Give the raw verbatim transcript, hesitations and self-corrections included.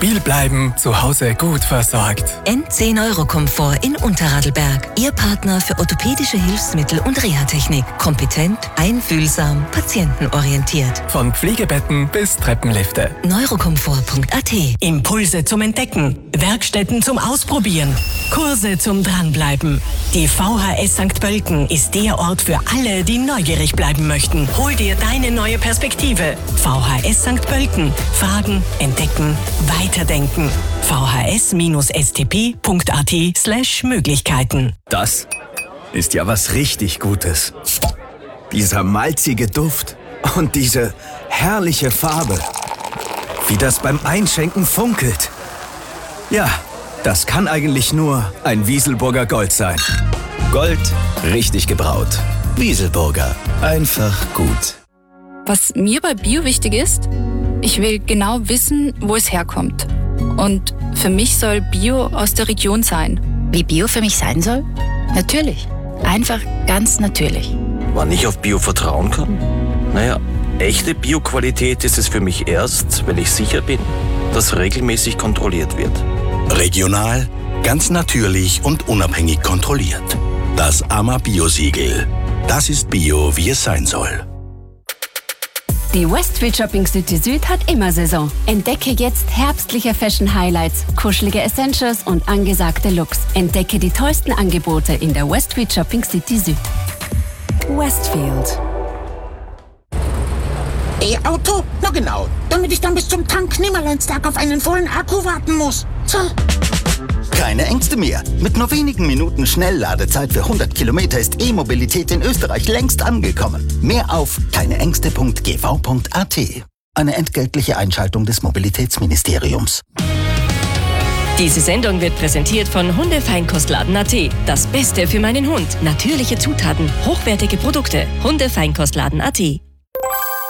Stabil bleiben, zu Hause gut versorgt. N zehn Euro Komfort in Unterradlberg. Ihr Partner für orthopädische Hilfsmittel und Reha-Technik. Kompetent, einfühlsam, patientenorientiert. Von Pflegebetten bis Treppenlifte. Neurokomfort punkt a t. Impulse zum Entdecken, Werkstätten zum Ausprobieren, Kurse zum Dranbleiben. Die V H S Sankt Pölten ist der Ort für alle, die neugierig bleiben möchten. Hol dir deine neue Perspektive. V H S Sankt Pölten. Fragen, entdecken, weiterdenken. v h s s t p punkt a t slash Möglichkeiten. Das ist ja was richtig Gutes. Dieser malzige Duft und diese herrliche Farbe. Wie das beim Einschenken funkelt. Ja, das kann eigentlich nur ein Wieselburger Gold sein. Gold, richtig gebraut. Wieselburger, einfach gut. Was mir bei Bio wichtig ist, ich will genau wissen, wo es herkommt. Und für mich soll Bio aus der Region sein. Wie Bio für mich sein soll? Natürlich. Einfach ganz natürlich. Wann ich auf Bio vertrauen kann? Naja, echte Bio-Qualität ist es für mich erst, wenn ich sicher bin, dass regelmäßig kontrolliert wird. Regional, ganz natürlich und unabhängig kontrolliert. Das A M A Bio-Siegel. Das ist Bio, wie es sein soll. Die Westfield Shopping City Süd hat immer Saison. Entdecke jetzt herbstliche Fashion Highlights, kuschelige Essentials und angesagte Looks. Entdecke die tollsten Angebote in der Westfield Shopping City Süd. Westfield. E-Auto? Na genau, damit ich dann bis zum Tank Nimmerleinstag auf einen vollen Akku warten muss. So. Keine Ängste mehr. Mit nur wenigen Minuten Schnellladezeit für hundert Kilometer ist E-Mobilität in Österreich längst angekommen. Mehr auf keineängste punkt g v punkt a t. Eine entgeltliche Einschaltung des Mobilitätsministeriums. Diese Sendung wird präsentiert von Hundefeinkostladen punkt a t. Das Beste für meinen Hund. Natürliche Zutaten, hochwertige Produkte. Hundefeinkostladen punkt a t.